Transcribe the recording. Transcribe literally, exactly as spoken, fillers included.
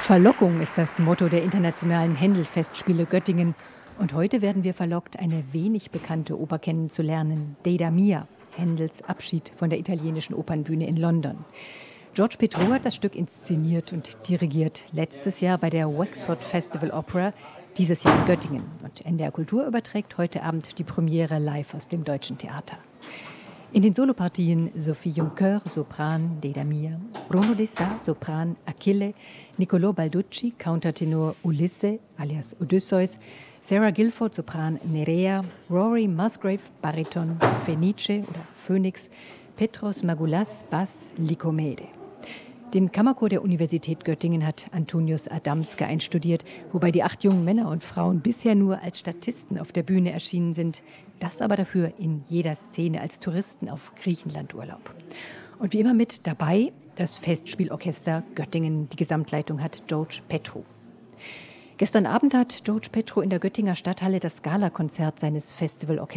Verlockung ist das Motto der internationalen Händel-Festspiele Göttingen. Und heute werden wir verlockt, eine wenig bekannte Oper kennenzulernen, Deda Mia, Händels Abschied von der italienischen Opernbühne in London. George Petrou hat das Stück inszeniert und dirigiert, letztes Jahr bei der Wexford Festival Opera, dieses Jahr in Göttingen. Und N D R Kultur überträgt heute Abend die Premiere live aus dem Deutschen Theater. In den Solopartien Sophie Juncker, Sopran, Deda Mia, Bruno Dessat, Sopran, Achille, Niccolò Balducci, Countertenor Ulisse, alias Odysseus, Sarah Guilford, Sopran Nerea, Rory Musgrave, Bariton Fenice oder Phoenix, Petros Magoulas, Bass Lycomede. Den Kammerchor der Universität Göttingen hat Antonius Adamske einstudiert, wobei die acht jungen Männer und Frauen bisher nur als Statisten auf der Bühne erschienen sind, das aber dafür in jeder Szene als Touristen auf Griechenlandurlaub. Und wie immer mit dabei das Festspielorchester Göttingen. Die Gesamtleitung hat George Petrou. Gestern Abend hat George Petrou in der Göttinger Stadthalle das Galakonzert seines Festivalorchesters